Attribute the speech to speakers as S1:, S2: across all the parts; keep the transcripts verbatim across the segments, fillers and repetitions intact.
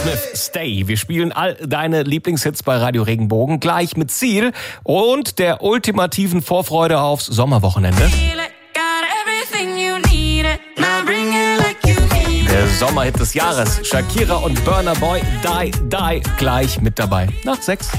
S1: Smith, Stay. Wir spielen all deine Lieblingshits bei Radio Regenbogen gleich mit Ziel und der ultimativen Vorfreude aufs Sommerwochenende. Der Sommerhit des Jahres. Shakira und Burna Boy, Die, Die, gleich mit dabei. Nach sechs.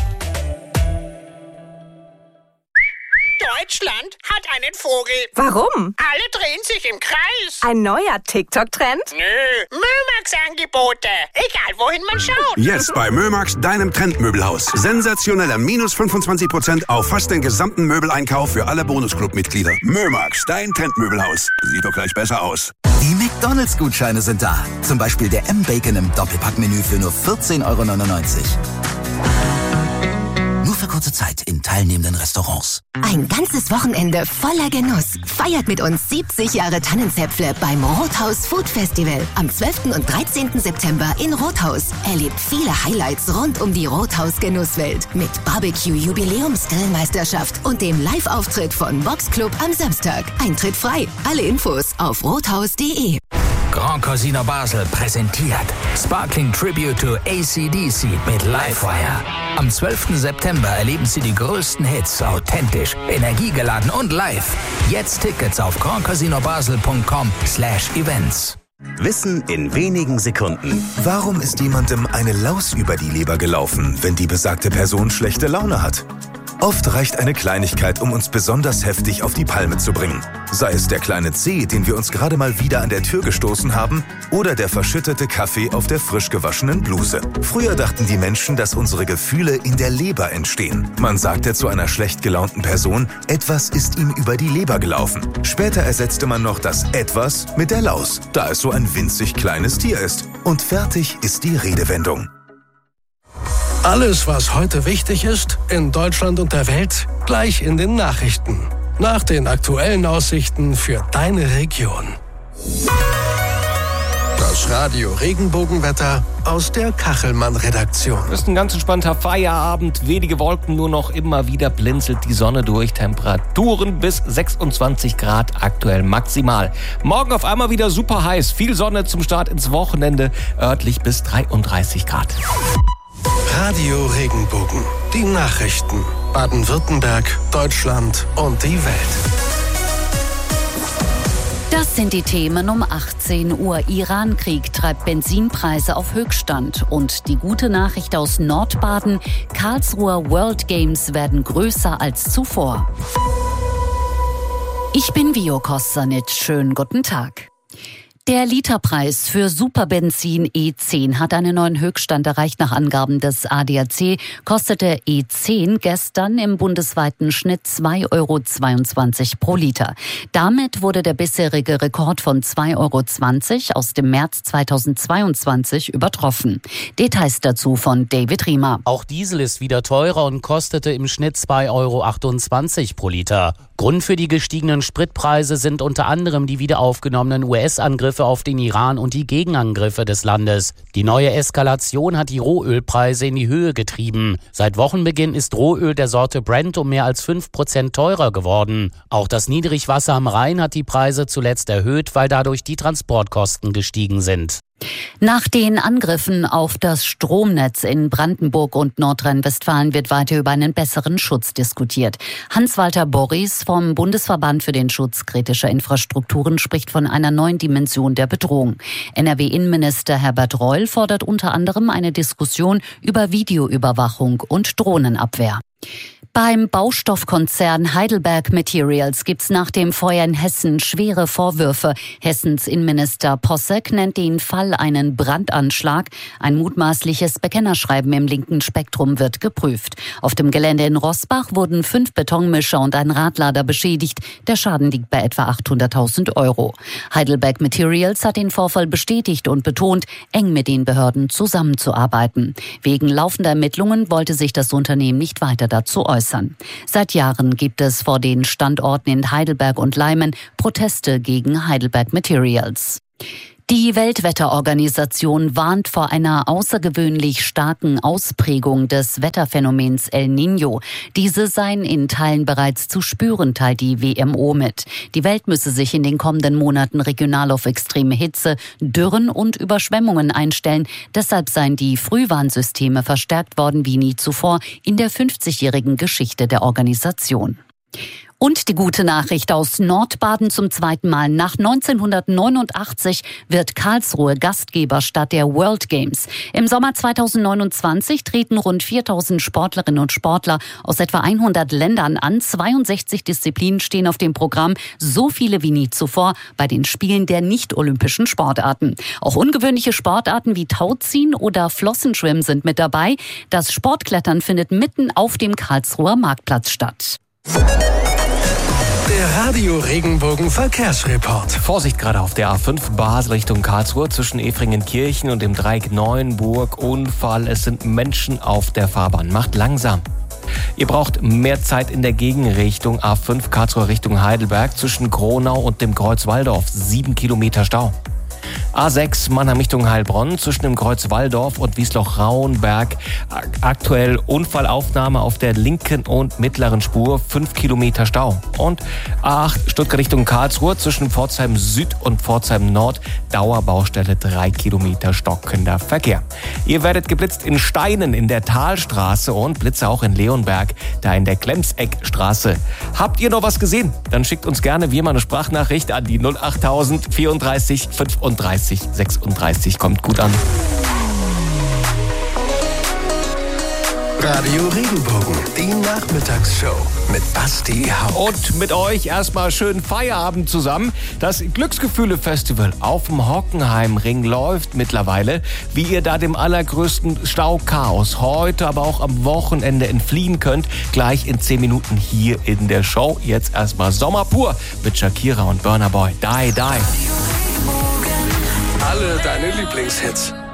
S2: Deutschland hat einen Vogel.
S3: Warum?
S2: Alle drehen sich im Kreis.
S3: Ein neuer TikTok-Trend?
S2: Nö, Mömax-Angebote. Egal, wohin man schaut.
S4: Jetzt bei Mömax, deinem Trendmöbelhaus. Sensationeller minus fünfundzwanzig Prozent auf fast den gesamten Möbeleinkauf für alle Bonusclub-Mitglieder. Mömax, dein Trendmöbelhaus. Sieht doch gleich besser aus.
S5: Die McDonalds-Gutscheine sind da. Zum Beispiel der M-Bacon im Doppelpackmenü für nur vierzehn Euro neunundneunzig. Nur für kurze Zeit in teilnehmenden Restaurants.
S6: Ein ganzes Wochenende voller Genuss. Feiert mit uns siebzig Jahre Tannenzäpfle beim Rothaus Food Festival. Am zwölften und dreizehnten September in Rothaus. Erlebt viele Highlights rund um die Rothaus-Genusswelt. Mit Barbecue-Jubiläums-Grillmeisterschaft und dem Live-Auftritt von Box Club am Samstag. Eintritt frei. Alle Infos auf rothaus punkt de.
S7: Grand Casino Basel präsentiert Sparkling Tribute to A C D C mit Livewire. Am zwölften September erleben Sie die größten Hits authentisch, energiegeladen und live. Jetzt Tickets auf grand casino basel punkt com slash events.
S8: Wissen in wenigen Sekunden.
S9: Warum ist jemandem eine Laus über die Leber gelaufen, wenn die besagte Person schlechte Laune hat? Oft reicht eine Kleinigkeit, um uns besonders heftig auf die Palme zu bringen. Sei es der kleine Zeh, den wir uns gerade mal wieder an der Tür gestoßen haben, oder der verschüttete Kaffee auf der frisch gewaschenen Bluse. Früher dachten die Menschen, dass unsere Gefühle in der Leber entstehen. Man sagte zu einer schlecht gelaunten Person, etwas ist ihm über die Leber gelaufen. Später ersetzte man noch das etwas mit der Laus, da es so ein winzig kleines Tier ist. Und fertig ist die Redewendung.
S10: Alles, was heute wichtig ist, in Deutschland und der Welt, gleich in den Nachrichten. Nach den aktuellen Aussichten für deine Region. Das Radio Regenbogenwetter aus der Kachelmann-Redaktion.
S1: Das ist ein ganz entspannter Feierabend. Wenige Wolken, nur noch immer wieder blinzelt die Sonne durch. Temperaturen bis sechsundzwanzig Grad aktuell maximal. Morgen auf einmal wieder super heiß. Viel Sonne zum Start ins Wochenende. Örtlich bis dreiunddreißig Grad.
S10: Radio Regenbogen. Die Nachrichten. Baden-Württemberg, Deutschland und die Welt.
S11: Das sind die Themen um achtzehn Uhr. Iran-Krieg treibt Benzinpreise auf Höchststand. Und die gute Nachricht aus Nordbaden: Karlsruher World Games werden größer als zuvor. Ich bin Vio Kossanitsch. Schönen guten Tag. Der Literpreis für Superbenzin E zehn hat einen neuen Höchststand erreicht. Nach Angaben des A D A C kostete E zehn gestern im bundesweiten Schnitt zwei Euro zweiundzwanzig pro Liter. Damit wurde der bisherige Rekord von zwei Euro zwanzig aus dem März zweitausendzweiundzwanzig übertroffen. Details dazu von David Riemer.
S12: Auch Diesel ist wieder teurer und kostete im Schnitt zwei Euro achtundzwanzig pro Liter. Grund für die gestiegenen Spritpreise sind unter anderem die wieder aufgenommenen U S-Angriffe auf den Iran und die Gegenangriffe des Landes. Die neue Eskalation hat die Rohölpreise in die Höhe getrieben. Seit Wochenbeginn ist Rohöl der Sorte Brent um mehr als fünf Prozent teurer geworden. Auch das Niedrigwasser am Rhein hat die Preise zuletzt erhöht, weil dadurch die Transportkosten gestiegen sind.
S11: Nach den Angriffen auf das Stromnetz in Brandenburg und Nordrhein-Westfalen wird weiter über einen besseren Schutz diskutiert. Hans-Walter Borries vom Bundesverband für den Schutz kritischer Infrastrukturen spricht von einer neuen Dimension der Bedrohung. N R W-Innenminister Herbert Reul fordert unter anderem eine Diskussion über Videoüberwachung und Drohnenabwehr. Beim Baustoffkonzern Heidelberg Materials gibt's nach dem Feuer in Hessen schwere Vorwürfe. Hessens Innenminister Posseck nennt den Fall einen Brandanschlag. Ein mutmaßliches Bekennerschreiben im linken Spektrum wird geprüft. Auf dem Gelände in Rossbach wurden fünf Betonmischer und ein Radlader beschädigt. Der Schaden liegt bei etwa achthunderttausend Euro. Heidelberg Materials hat den Vorfall bestätigt und betont, eng mit den Behörden zusammenzuarbeiten. Wegen laufender Ermittlungen wollte sich das Unternehmen nicht weiter dazu äußern. Seit Jahren gibt es vor den Standorten in Heidelberg und Leimen Proteste gegen Heidelberg Materials. Die Weltwetterorganisation warnt vor einer außergewöhnlich starken Ausprägung des Wetterphänomens El Niño. Diese seien in Teilen bereits zu spüren, teilt die W M O mit. Die Welt müsse sich in den kommenden Monaten regional auf extreme Hitze, Dürren und Überschwemmungen einstellen. Deshalb seien die Frühwarnsysteme verstärkt worden wie nie zuvor in der fünfzigjährigen Geschichte der Organisation. Und die gute Nachricht aus Nordbaden zum zweiten Mal. Nach neunzehnhundertneunundachtzig wird Karlsruhe Gastgeberstadt der World Games. Im Sommer zweitausendneunundzwanzig treten rund viertausend Sportlerinnen und Sportler aus etwa hundert Ländern an. zweiundsechzig Disziplinen stehen auf dem Programm, so viele wie nie zuvor bei den Spielen der nicht-olympischen Sportarten. Auch ungewöhnliche Sportarten wie Tauziehen oder Flossenschwimmen sind mit dabei. Das Sportklettern findet mitten auf dem Karlsruher Marktplatz statt.
S10: Der Radio Regenbogen Verkehrsreport.
S1: Vorsicht gerade auf der A fünf Basel Richtung Karlsruhe zwischen Efringenkirchen und dem Dreieck Neuenburg. Unfall, es sind Menschen auf der Fahrbahn. Macht langsam. Ihr braucht mehr Zeit in der Gegenrichtung A fünf Karlsruhe Richtung Heidelberg zwischen Kronau und dem Kreuz Walldorf. Sieben Kilometer Stau. A sechs Mannheim Richtung Heilbronn zwischen dem Kreuz Walldorf und Wiesloch-Rauenberg. Aktuell Unfallaufnahme auf der linken und mittleren Spur, fünf Kilometer Stau. Und A acht Stuttgart Richtung Karlsruhe zwischen Pforzheim Süd und Pforzheim Nord. Dauerbaustelle, drei Kilometer stockender Verkehr. Ihr werdet geblitzt in Steinen in der Talstraße und Blitze auch in Leonberg, da in der Klemseckstraße. Habt ihr noch was gesehen? Dann schickt uns gerne wie immer eine Sprachnachricht an die null achttausend vierunddreißig fünfunddreißig sechsunddreißig. Kommt gut an.
S10: Radio Regenbogen, die Nachmittagsshow mit Basti Haupt.
S1: Und mit euch erstmal schönen Feierabend zusammen. Das Glücksgefühle-Festival auf dem Hockenheimring läuft mittlerweile. Wie ihr da dem allergrößten Stauchaos heute, aber auch am Wochenende entfliehen könnt, gleich in zehn Minuten hier in der Show. Jetzt erstmal Sommer pur mit Shakira und Burna Boy. Die, die.
S10: Alle deine Lieblingshits.